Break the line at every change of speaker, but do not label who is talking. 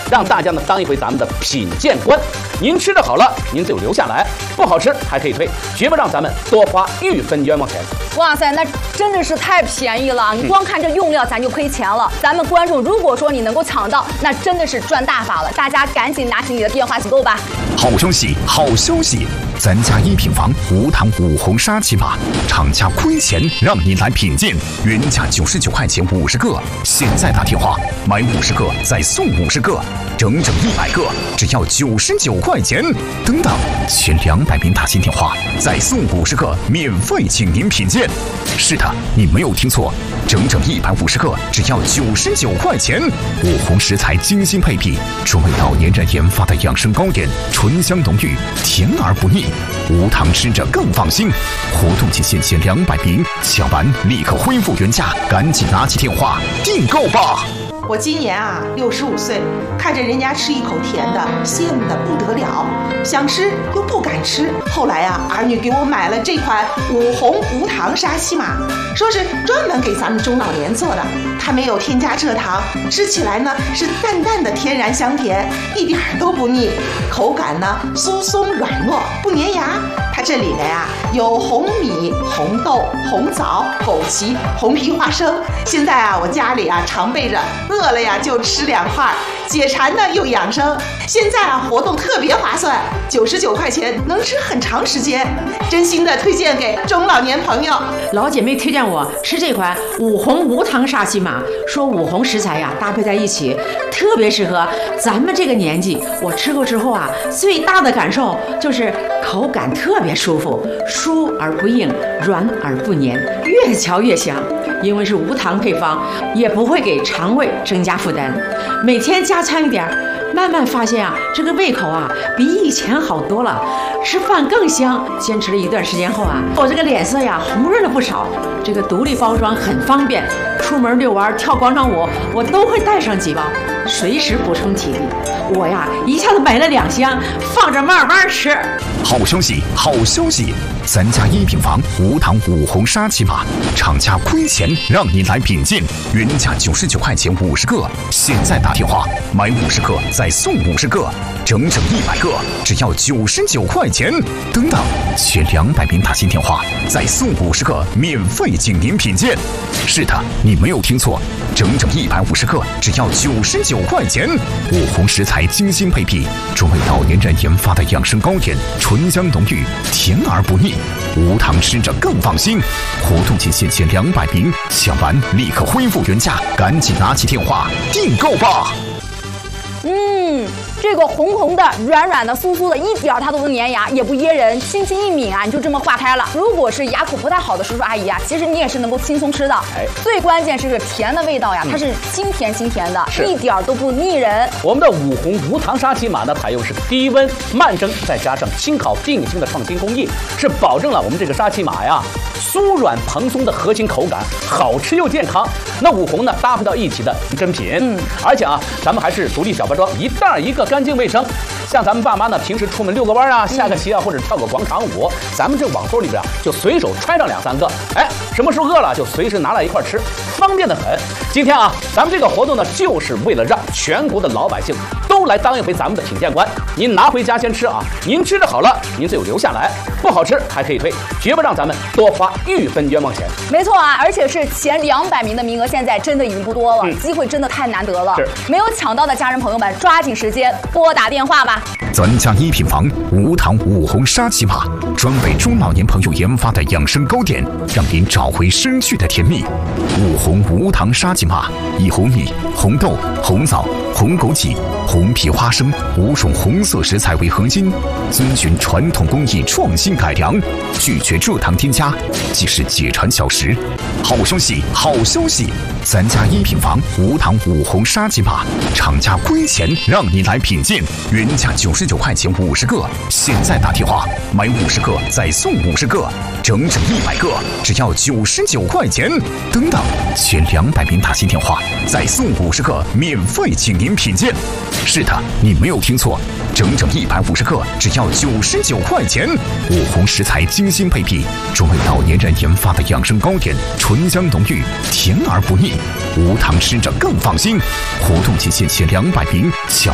让大家呢当一回咱们的品鉴官。您吃的好了，您就留下来；不好吃还可以退，绝不让咱们多花1分冤枉钱。
哇塞，那真的是太便宜了！你光看这用料，咱就赔钱了。咱们观众如果说你能够抢到，那真的是赚大发了。大家赶紧拿起你的电话抢购吧！
好消息，好消息！咱家一品房无糖5红沙琪玛，厂家亏钱让你来品鉴，原价99块钱50个，现在打电话买50个再送50个，整整100个，只要99块钱。等等，前200名打进电话再送50个，免费请您品鉴。是的，你没有听错，整整150个，只要99块钱。5红食材精心配比，专为老年人研发的养生糕点，醇香浓郁，甜而不腻，无糖吃着更放心。活动期限前200名，抢完立刻恢复原价，赶紧拿起电话订购吧。
我今年65岁，看着人家吃一口甜的，羡慕的不得了，想吃又不敢吃。后来儿女给我买了这款5红无糖沙琪玛，说是专门给咱们中老年做的，它没有添加蔗糖，吃起来呢是淡淡的天然香甜，一点都不腻，口感呢酥松软糯，不粘牙。它这里面有红米、红豆、红枣、枸杞、红皮花生。现在我家里常备着，饿了就吃2块，解馋呢又养生。现在活动特别划算，99块钱能吃很长时间，真心的推荐给中老年朋友。
老姐妹推荐我吃这款5红无糖沙琪玛，说5红食材搭配在一起，特别适合咱们这个年纪。我吃过之后最大的感受就是口感特别舒服，酥而不硬，软而不黏，越嚼越香。因为是无糖配方，也不会给肠胃增加负担。每天加餐一点，慢慢发现这个胃口比以前好多了，吃饭更香。坚持了一段时间后我这个脸色红润了不少。这个独立包装很方便，出门遛弯、跳广场舞，我都会带上几包，随时补充体力。我一下子买了2箱，放着慢慢吃。
好消息，好消息！咱家一品房无糖5红沙琪玛，厂家亏钱让你来品鉴，原价99块钱50个，现在打电话买50个再送50个，整整100个，只要99块钱。等等，前200名打进电话再送50个，免费请您品鉴。是的，你没有听错，整整150个，只要99块钱。5红食材精心配比，专为老年人研发的养生糕点，醇香浓郁，甜而不腻，无糖吃着更放心。活动期限前200名，抢完立刻恢复原价，赶紧拿起电话订购吧。
这个红红的、软软的、酥酥的，一点它都不粘牙，也不噎人，轻轻一抿你就这么化开了。如果是牙口不太好的叔叔阿姨其实你也是能够轻松吃的。最关键是甜的味道它是清甜清甜的，一点都不腻人。
我们的5红无糖沙琪玛呢，采用是低温慢蒸，再加上轻烤定型的创新工艺，是保证了我们这个沙琪玛酥软蓬松的核心口感，好吃又健康。那5红呢搭配到一起的珍品，而且咱们还是独立小包装，一袋一个，干净卫生。像咱们爸妈呢，平时出门遛个弯下个棋或者跳个广场舞，咱们这网兜里边就随手揣上2、3个，什么时候饿了就随时拿来一块吃，方便的很。今天咱们这个活动呢，就是为了让全国的老百姓都来当一回咱们的品鉴官。您拿回家先吃您吃的好了，您就留下来；不好吃还可以退，绝不让咱们多花1分冤枉钱。
没错而且是前200名的名额，现在真的已经不多了，机会真的太难得了。没有抢到的家人朋友们，抓紧时间拨打电话吧。
咱家一品房无糖5红沙琪玛，专为中老年朋友研发的养生糕点，让您找回失去的甜蜜。5红无糖沙琪玛，以红米、红豆、红枣、红枸杞、红皮花生5种红色食材为核心，遵循传统工艺创新改良，拒绝蔗糖添加，既是解馋小食。好消息，好消息！咱家一品房无糖5红沙琪玛，厂家亏钱让你来品鉴，原价99块钱50个，现在打电话买50个再送50个，整整100个，只要99块钱。等等，前200名打进电话再送50个，免费请您品鉴。是的，你没有听错，整整150个，只要99块钱。5红食材精心配比，专为老年人研发的养生糕点，醇香浓郁，甜而不腻，无糖吃着更放心。活动期限前200名，抢